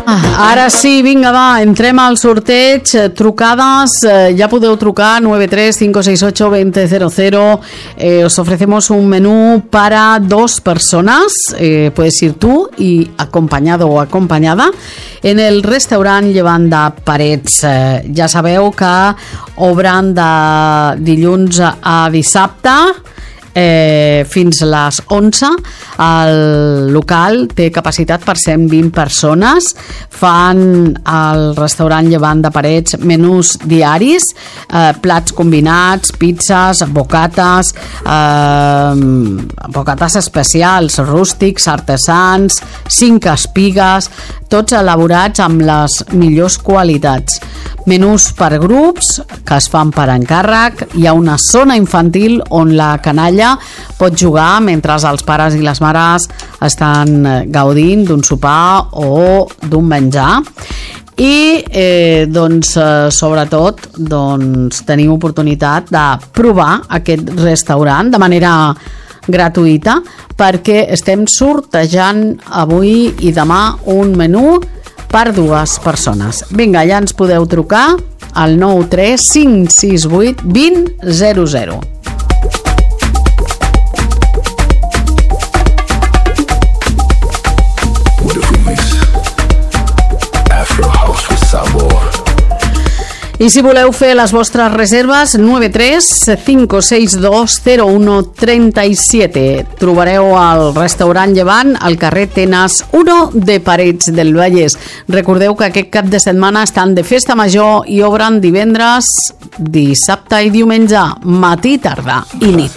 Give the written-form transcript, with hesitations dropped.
Ara sí, vinga, va, entrem al sorteig. Trucades, ya podeu trucar 93-568-2000. Os ofrecemos un menú para 2 personas. Puedes ir tú y acompañado o acompañada en el restaurant Llevant de Parets. Ja sabeu que obren de dilluns a dissabte fins les 11. El local té capacitat per 120 persones. Fan al restaurant Llevant de Parets menús diaris, plats combinats, pizzas, bocates, bocates especials, rústics, artesans, 5 espigues, tots elaborats amb les millors qualitats. Menús per grups que es fan per encàrrec. Hi ha una zona infantil on la canalla pot jugar mentre els pares i les mares estan gaudint d'un sopar o d'un menjar. I sobretot tenim oportunitat de provar aquest restaurant de manera gratuïta, perquè estem sortejant avui i demà un menú per 2 persones. Vinga, ja ens podeu trucar al 93 568 2000. I si voleu fer les vostres reserves, 93-562-0137. Trobareu al restaurant Llevant al carrer Tenes 1 de Parets del Vallès. Recordeu que aquest cap de setmana estan de festa major i obren divendres, dissabte i diumenge, matí, tarda i nit.